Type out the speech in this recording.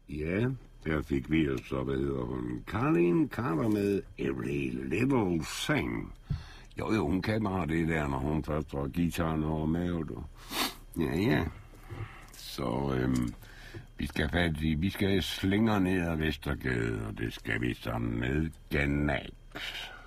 Ja, der fik vi jo så, hvad hedder hun, Caroline Carter med Every Little Thing. Jo, hun kan bare det der, når hun først har guitaren over mavet. Ja. Så vi skal slinger ned ad Vestergade, og det skal vi sammen med Ganax.